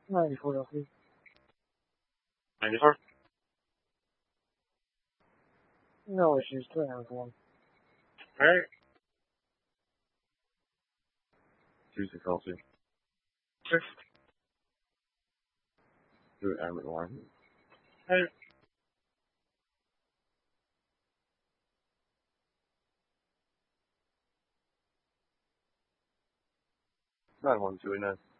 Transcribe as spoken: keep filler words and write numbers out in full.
ninety-four, roughly. ninety-four? No issues. Two and one. Alright. Tuesday Kelsey. Six. Do it Emmett one. Alright. nine one two eight nine.